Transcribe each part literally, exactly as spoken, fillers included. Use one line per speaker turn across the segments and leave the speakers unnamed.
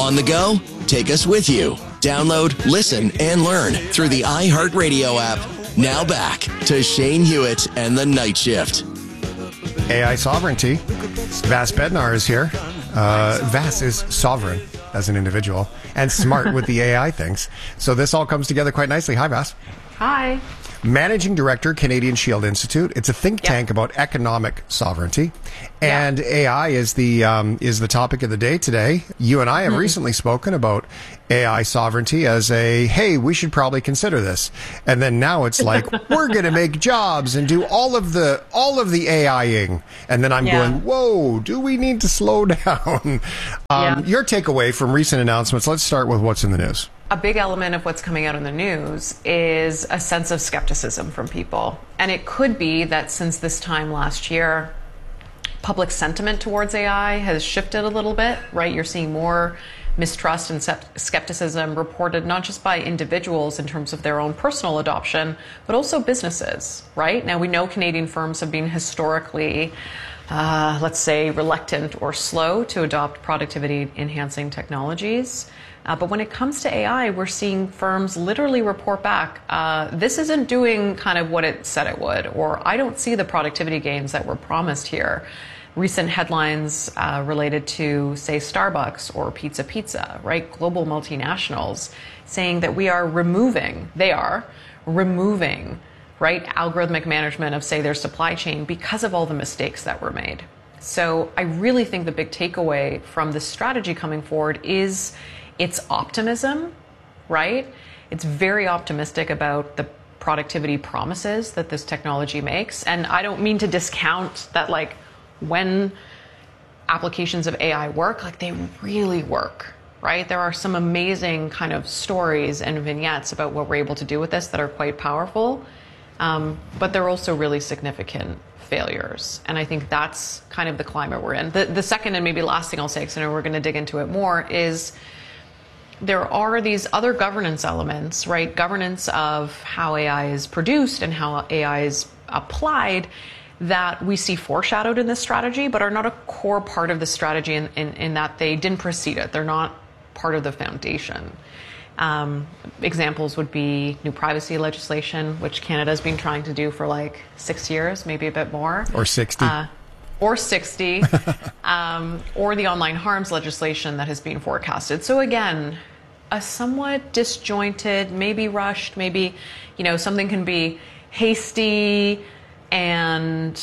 On the go? Take us with you. Download, listen, and learn through the iHeartRadio app. Now back to Shane Hewitt and the Night Shift.
A I sovereignty. Vas Bednar is here. Uh, Vas is sovereign as an individual and smart with the A I things. So this all comes together quite nicely. Hi, Vas.
Hi.
Managing Director, Canadian Shield Institute. It's a think
Yeah.
tank about economic sovereignty,
Yeah.
and A I is the um, is the topic of the day today. You and I have
Mm-hmm.
recently spoken about A I sovereignty as a hey, we should probably consider this, and then now it's like we're going to make jobs and do all of the all of the AIing, and then I'm
Yeah.
going, whoa, do we need to slow down? um,
Yeah.
Your takeaway from recent announcements. Let's start with what's in the news.
A big element of what's coming out in the news is a sense of skepticism from people. And it could be that since this time last year, public sentiment towards A I has shifted a little bit, right? You're seeing more mistrust and skepticism reported not just by individuals in terms of their own personal adoption, but also businesses, right? Now, we know Canadian firms have been historically, uh, let's say, reluctant or slow to adopt productivity-enhancing technologies. Uh, but when it comes to A I, we're seeing firms literally report back, uh, this isn't doing kind of what it said it would, or I don't see the productivity gains that were promised here. Recent headlines uh, related to, say, Starbucks or Pizza Pizza, right? Global multinationals saying that we are removing, they are removing, right, algorithmic management of, say, their supply chain because of all the mistakes that were made. So I really think the big takeaway from this strategy coming forward is it's optimism, right? It's very optimistic about the productivity promises that this technology makes. And I don't mean to discount that, like, when applications of A I work, like, they really work, right? There are some amazing kind of stories and vignettes about what we're able to do with this that are quite powerful. Um, but they're also really significant failures. And I think that's kind of the climate we're in. The, the second and maybe last thing I'll say, because I know we're going to dig into it more, is there are these other governance elements, right? Governance of how A I is produced and how A I is applied that we see foreshadowed in this strategy, but are not a core part of the strategy in, in, in that they didn't precede it. They're not part of the foundation. Um, examples would be new privacy legislation, which Canada's been trying to do for like six years, maybe a bit more.
Or sixty.
Uh, or sixty, um, or the online harms legislation that has been forecasted. So again, a somewhat disjointed, maybe rushed, maybe, you know, something can be hasty and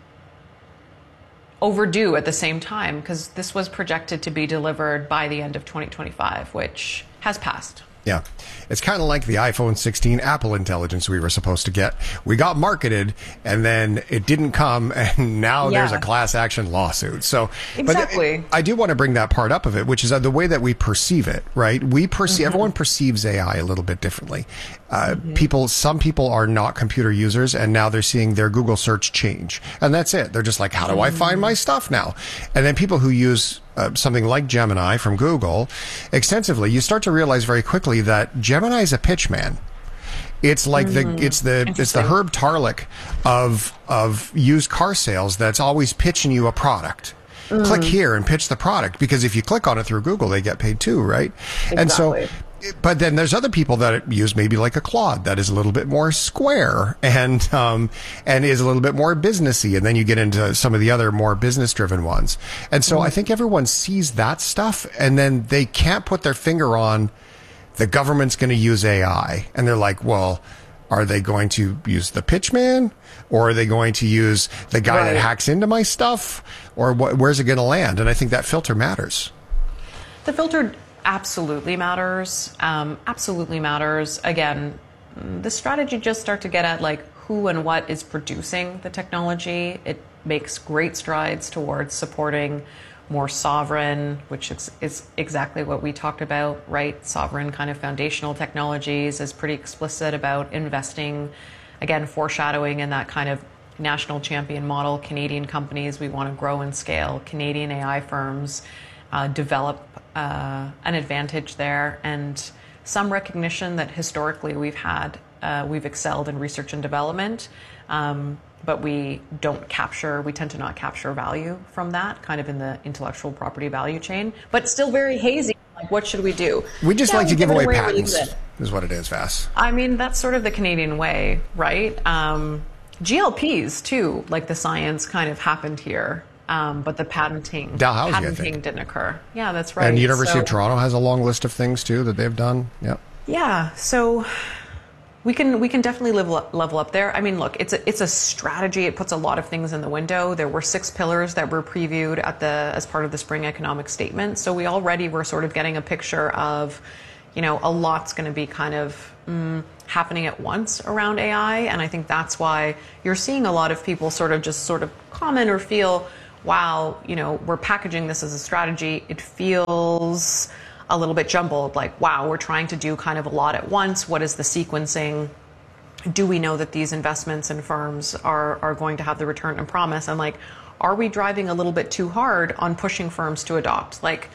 overdue at the same time, because this was projected to be delivered by the end of twenty twenty-five, which has passed.
Yeah. It's kind of like the iPhone sixteen Apple Intelligence we were supposed to get. We got marketed and then it didn't come, and now
Yeah.
there's a class action lawsuit. So,
Exactly.
But I do want to bring that part up of it, which is the way that we perceive it, right? We perceive,
Mm-hmm.
everyone perceives A I a little bit differently. Uh, mm-hmm. People, some people are not computer users, and now they're seeing their Google search change. And that's it. They're just like, how do mm-hmm. I find my stuff now? And then people who use Uh, something like Gemini from Google extensively, you start to realize very quickly that Gemini is a pitch man. It's like mm-hmm. the it's the it's the Herb Tarlick of of used car sales that's always pitching you a product. Mm. Click here and pitch the product, because if you click on it through Google, they get paid too, right?
Exactly.
And so, but then there's other people that use maybe like a Claude that is a little bit more square and um, and is a little bit more businessy, and then you get into some of the other more business-driven ones. And so mm. I think everyone sees that stuff, and then they can't put their finger on the government's going to use A I, and they're like, well, are they going to use the pitchman, or are they going to use the guy right. that hacks into my stuff, or wh- where's it going to land? And I think that filter matters.
The filter absolutely matters. Um, absolutely matters. Again, the strategy just start to get at like who and what is producing the technology. It makes great strides towards supporting more sovereign, which is, is exactly what we talked about, right? Sovereign kind of foundational technologies, is pretty explicit about investing, again, foreshadowing in that kind of national champion model. Canadian companies, we want to grow and scale. Canadian A I firms uh, develop uh, an advantage there, and some recognition that historically we've had, uh, we've excelled in research and development. Um, but we don't capture, we tend to not capture value from that, kind of in the intellectual property value chain, but still very hazy. Like, what should we do?
We just
yeah,
like to give away patents,
it.
is what it is, Vass.
I mean, that's sort of the Canadian way, right? Um, G L Ps, too, like the science kind of happened here, um, but the patenting,
Dalhousie,
patenting didn't occur. Yeah, that's right.
And University
so,
of Toronto has a long list of things, too, that they've done. Yep.
Yeah, so we can we can definitely level up, level up there. I mean, look, it's a, it's a strategy. It puts a lot of things in the window. There were six pillars that were previewed at the as part of the spring economic statement. So we already were sort of getting a picture of, you know, a lot's going to be kind of mm, happening at once around A I. And I think that's why you're seeing a lot of people sort of just sort of comment or feel, wow, you know, we're packaging this as a strategy. It feels a little bit jumbled, like, wow, we're trying to do kind of a lot at once. What is the sequencing? Do we know that these investments in firms are, are going to have the return and promise? And like, are we driving a little bit too hard on pushing firms to adopt? Like,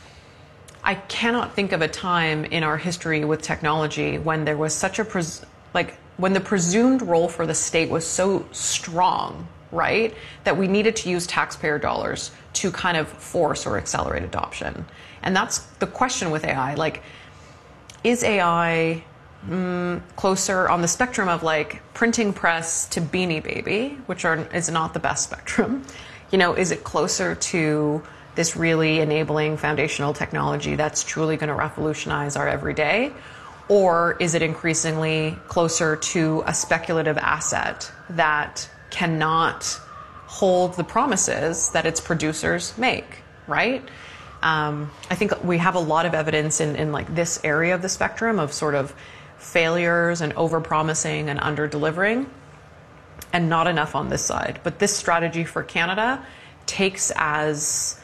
I cannot think of a time in our history with technology when there was such a, pres- like, when the presumed role for the state was so strong, right, that we needed to use taxpayer dollars to kind of force or accelerate adoption. And that's the question with A I. Like, is A I mm, closer on the spectrum of like printing press to Beanie Baby, which are is not the best spectrum? You know, is it closer to this really enabling foundational technology that's truly going to revolutionize our everyday? Or is it increasingly closer to a speculative asset that cannot hold the promises that its producers make, right? Um, I think we have a lot of evidence in, in like this area of the spectrum of sort of failures and over-promising and under-delivering, and not enough on this side. But this strategy for Canada takes as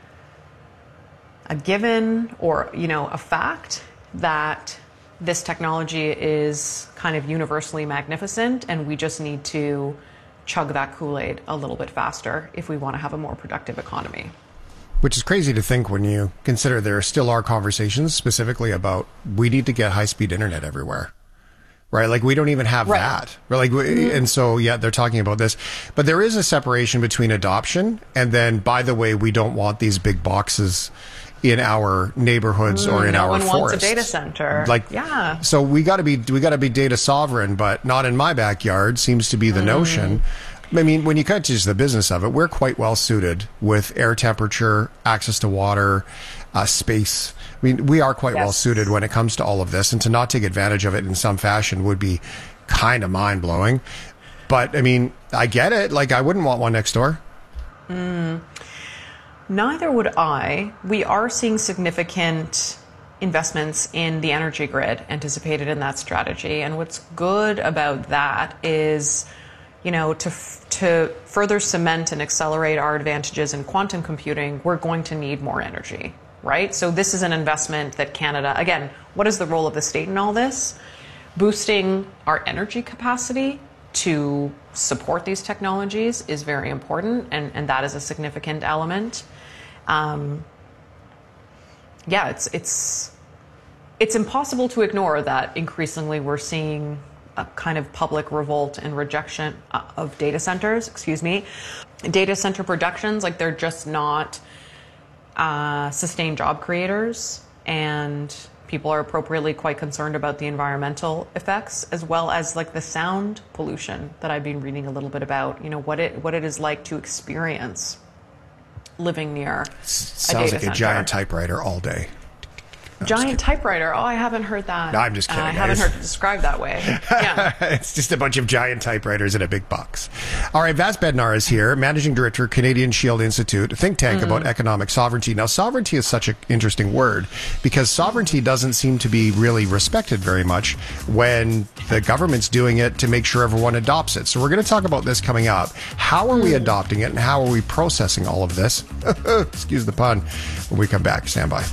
a given or, you know, a fact that this technology is kind of universally magnificent, and we just need to chug that Kool-Aid a little bit faster if we want to have a more productive economy.
Which is crazy to think when you consider there still are conversations specifically about we need to get high-speed internet everywhere, right? Like we don't even have
right.
that. We're like, mm-hmm. And so, yeah, they're talking about this. But there is a separation between adoption and then, by the way, we don't want these big boxes in our neighborhoods mm, or in
no
our
one
forests.
Wants a data center.
Like,
yeah.
So we got to be we got to be data sovereign, but not in my backyard seems to be the mm. notion. I mean, when you cut to the business of it, we're quite well suited with air temperature, access to water, uh, space. I mean, we are quite yes. well suited when it comes to all of this, and to not take advantage of it in some fashion would be kind of mind blowing. But I mean, I get it. Like, I wouldn't want one next door.
Mm. Neither would I. We are seeing significant investments in the energy grid anticipated in that strategy. And what's good about that is, you know, to to further cement and accelerate our advantages in quantum computing, we're going to need more energy, right? So this is an investment that Canada, again, what is the role of the state in all this? Boosting our energy capacity to support these technologies is very important, and, and that is a significant element. Um, yeah, it's it's it's impossible to ignore that increasingly we're seeing a kind of public revolt and rejection of data centers, excuse me. Data center productions, like they're just not uh, sustained job creators, and people are appropriately quite concerned about the environmental effects, as well as like the sound pollution that I've been reading a little bit about, you know, what it what it is like to experience living near
Sounds
a data
like
center.
a giant typewriter all day. No,
giant typewriter. Oh, I haven't heard that.
No, I'm just kidding.
Uh, I haven't heard it described that way. Yeah.
It's just a bunch of giant typewriters in a big box. All right, Vass Bednar is here, Managing Director, Canadian Shield Institute, a think tank mm-hmm. about economic sovereignty. Now, sovereignty is such an interesting word because sovereignty doesn't seem to be really respected very much when the government's doing it to make sure everyone adopts it. So we're going to talk about this coming up. How are mm. we adopting it and how are we processing all of this? Excuse the pun. When we come back, stand by.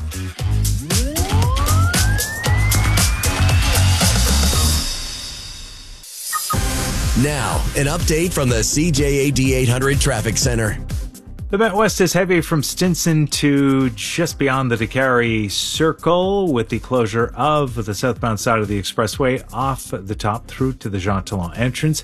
Now, an update from the C J A D eight hundred Traffic Center.
The Met West is heavy from Stinson to just beyond the Décarie Circle, with the closure of the southbound side of the expressway off the top through to the Jean Talon entrance.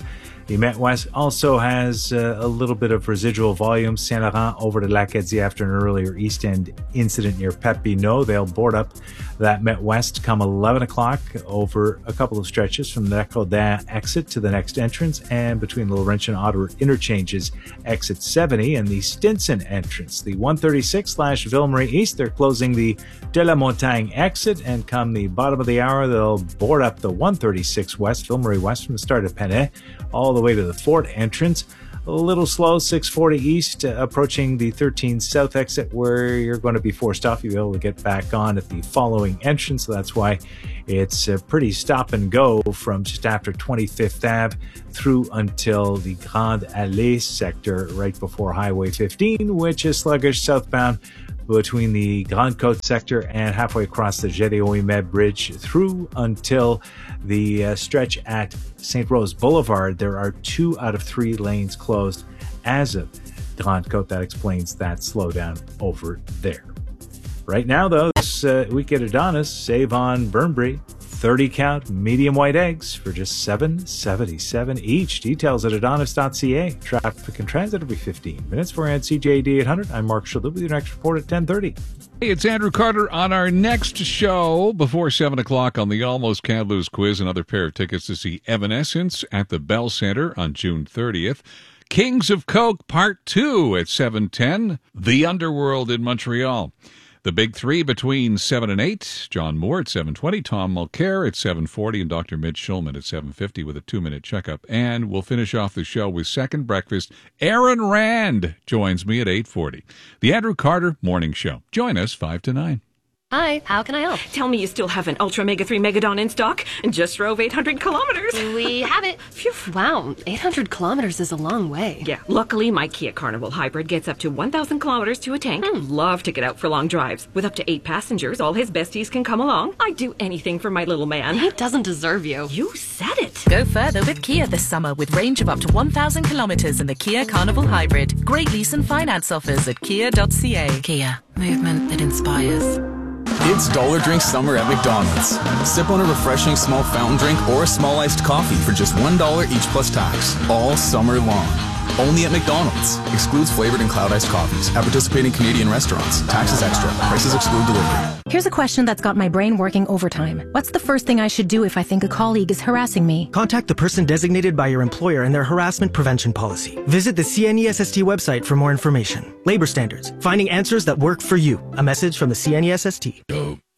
The Met West also has uh, a little bit of residual volume. Saint Laurent over to L'Acadie after an earlier East End incident near Papineau. They'll board up that Met West come eleven o'clock over a couple of stretches from the Necrodin exit to the next entrance and between the Laurentian Ottawa interchanges, exit seventy, and the Stinson entrance. The one thirty-six slash Ville-Marie East, they're closing the De la Montagne exit, and come the bottom of the hour, they'll board up the one thirty-six West, Ville-Marie West from the start of Pennet, all the way to the Fort entrance. A little slow, six forty East, uh, approaching the thirteen South exit, where you're going to be forced off. You'll be able to get back on at the following entrance. So that's why it's a pretty stop and go from just after twenty-fifth Avenue through until the Grande Allée sector right before Highway fifteen, which is sluggish southbound between the Grande Côte sector and halfway across the Gédéon Bridge through until the uh, stretch at Saint Rose Boulevard. There are two out of three lanes closed as of Grande Côte. That explains that slowdown over there. Right now, though, this uh, week at Adonis, save on Burnbury thirty count medium white eggs for just seven dollars and seventy-seven cents each. Details at adonis dot c a. Traffic and transit every fifteen minutes. For C J D eight hundred, I'm Mark Shalhoub with your next report at ten thirty.
Hey, it's Andrew Carter on our next show before seven o'clock on the Almost Can't Lose quiz. Another pair of tickets to see Evanescence at the Bell Center on June thirtieth. Kings of Coke Part two at seven ten. The Underworld in Montreal. The Big Three between seven and eight. John Moore at seven twenty, Tom Mulcair at seven forty, and Doctor Mitch Schulman at seven fifty with a two-minute checkup. And we'll finish off the show with Second Breakfast. Aaron Rand joins me at eight forty. The Andrew Carter Morning Show. Join us five to nine.
Hi, how can I help?
Tell me you still have an Ultra Mega three Megadon in stock and just drove eight hundred kilometers.
We have it. Phew. Wow, eight hundred kilometers is a long way.
Yeah, luckily my Kia Carnival Hybrid gets up to one thousand kilometers to a tank. Hmm. Love to get out for long drives. With up to eight passengers, all his besties can come along. I'd do anything for my little man.
He doesn't deserve you.
You said it.
Go further with Kia this summer with range of up to one thousand kilometers in the Kia Carnival Hybrid. Great lease and finance offers at kia dot c a. Kia, movement that inspires.
It's Dollar Drink Summer at McDonald's. Sip on a refreshing small fountain drink or a small iced coffee for just one dollar each plus tax, all summer long. Only at McDonald's. Excludes flavored and cloud iced coffees. At participating Canadian restaurants. Taxes extra. Prices exclude delivery.
Here's a question that's got my brain working overtime. What's the first thing I should do if I think a colleague is harassing me?
Contact the person designated by your employer and their harassment prevention policy. Visit the C N E S S T website for more information. Labor standards. Finding answers that work for you. A message from the C N E S S T.
Go.